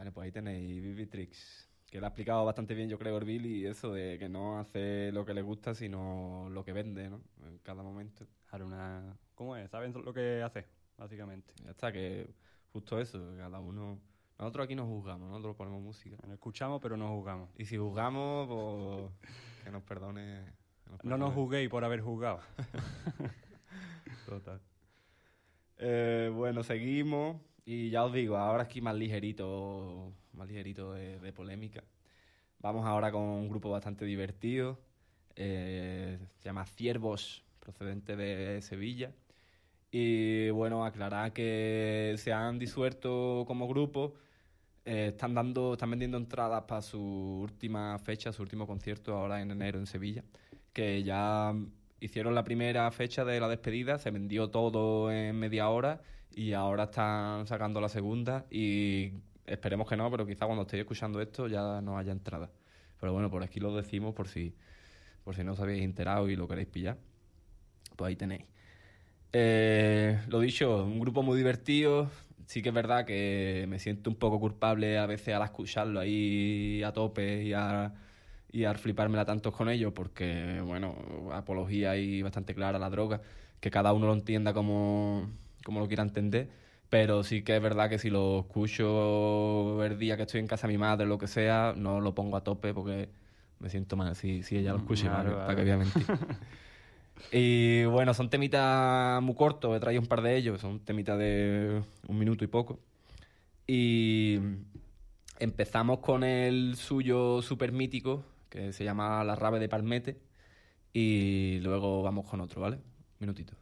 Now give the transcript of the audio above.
Vale, pues ahí tenéis Vivitrix, que lo ha explicado bastante bien, yo creo, el Billy, eso de que no hace lo que le gusta, sino lo que vende, ¿no? En cada momento. Claro, ¿cómo es? ¿Saben lo que hace, básicamente? Ya está, que justo eso, cada uno... Nosotros aquí no juzgamos, nosotros ponemos música. Nos escuchamos, pero no juzgamos. Y si juzgamos, pues que nos perdone... No nos juzguéis por haber juzgado. Total. Bueno, seguimos. Y ya os digo, ahora aquí más ligerito de polémica. Vamos ahora con un grupo bastante divertido. Se llama Ciervos, procedente de Sevilla. Y bueno, aclarar que se han disuelto como grupo. Están vendiendo entradas para su última fecha, su último concierto ahora en enero en Sevilla. Que ya hicieron la primera fecha de la despedida, se vendió todo en media hora y ahora están sacando la segunda y esperemos que no, pero quizá cuando estéis escuchando esto ya no haya entrada. Pero bueno, por aquí lo decimos por si no os habéis enterado y lo queréis pillar. Pues ahí tenéis. Lo dicho, un grupo muy divertido. Sí que es verdad que me siento un poco culpable a veces al escucharlo ahí a tope y al flipármela tanto con ellos, porque, bueno, apología ahí bastante clara a la droga, que cada uno lo entienda como lo quiera entender, pero sí que es verdad que si lo escucho el día que estoy en casa de mi madre o lo que sea, no lo pongo a tope porque me siento mal si ella lo escucha, Claro, para que voy a mentir. Y bueno, son temitas muy cortos, he traído un par de ellos, son temitas de 1 minuto y poco. Y empezamos con el suyo súper mítico, que se llama La rave de Palmete, y luego vamos con otro, ¿vale? Minutito.